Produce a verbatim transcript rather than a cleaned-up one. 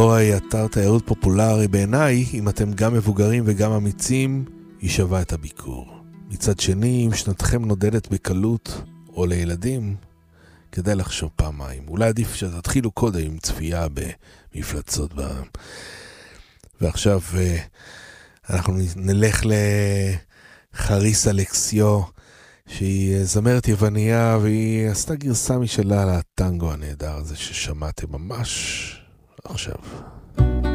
אוי, אתר תיירות פופולרי בעיניי, אם אתם גם מבוגרים וגם אמיצים, היא שווה את הביקור. מצד שני, אם שנתכם נודדת בקלות או לילדים, כדאי לחשוב פעמיים. אולי עדיף שתתחילו קודם עם צפייה במפלצות בעם. ועכשיו אנחנו נלך לחריס אלכסיו, שהיא זמרת יווניה, והיא עשתה גרסה משלה לטנגו הנהדר הזה ששמעתם ממש עכשיו.